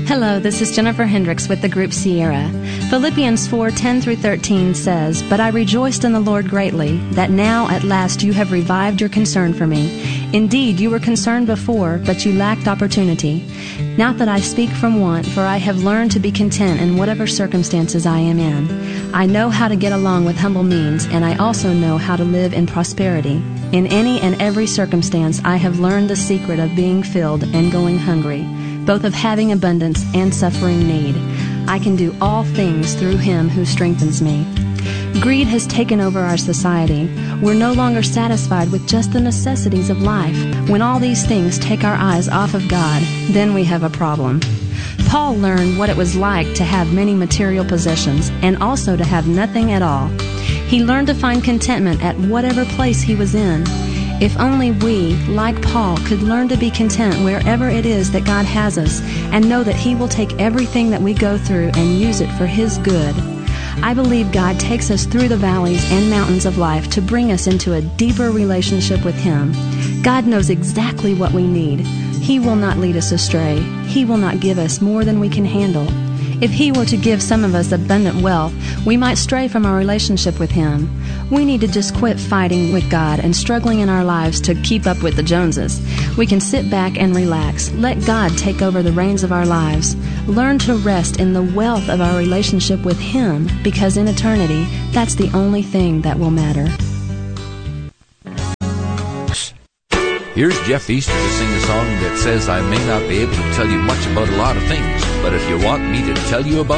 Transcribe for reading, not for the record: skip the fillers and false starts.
Hello, this is Jennifer Hendricks with the group Sierra. Philippians 4:10-13 says, "But I rejoiced in the Lord greatly, that now at last you have revived your concern for me. Indeed, you were concerned before, but you lacked opportunity. Not that I speak from want, for I have learned to be content in whatever circumstances I am in. I know how to get along with humble means, and I also know how to live in prosperity. In any and every circumstance I have learned the secret of being filled and going hungry, both of having abundance and suffering need. I can do all things through Him who strengthens me." Greed has taken over our society. We're no longer satisfied with just the necessities of life. When all these things take our eyes off of God, then we have a problem. Paul learned what it was like to have many material possessions and also to have nothing at all. He learned to find contentment at whatever place he was in. If only we, like Paul, could learn to be content wherever it is that God has us and know that He will take everything that we go through and use it for His good. I believe God takes us through the valleys and mountains of life to bring us into a deeper relationship with Him. God knows exactly what we need. He will not lead us astray. He will not give us more than we can handle. If He were to give some of us abundant wealth, we might stray from our relationship with Him. We need to just quit fighting with God and struggling in our lives to keep up with the Joneses. We can sit back and relax. Let God take over the reins of our lives. Learn to rest in the wealth of our relationship with Him, because in eternity, that's the only thing that will matter. Here's Jeff Easter to sing a song that says, "I may not be able to tell you much about a lot of things, but if you want me to tell you about